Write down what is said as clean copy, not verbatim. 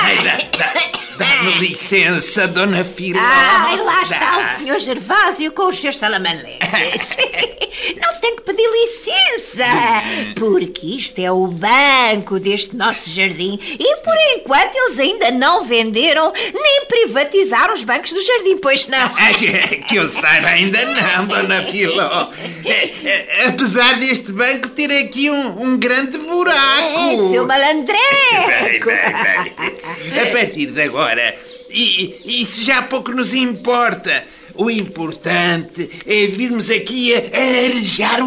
Dá-me licença, Dona Filó. Lá está o Sr. Gervásio com os seus salamaleques. Não tem que pedir licença, porque isto é o banco deste nosso jardim e, por enquanto, eles ainda não venderam nem privatizaram os bancos do jardim, pois não? Que eu saiba, ainda não, Dona Filó. Apesar deste banco ter aqui um grande buraco. Seu malandreco. Bem. A partir de agora, isso já pouco nos importa. O importante é virmos aqui a arejar